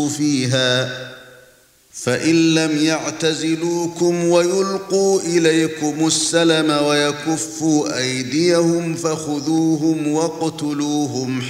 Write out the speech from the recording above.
فيها فإن لم يعتزلوكم ويلقوا إليكم السلم ويكفوا أيديهم فخذوهم واقتلوهم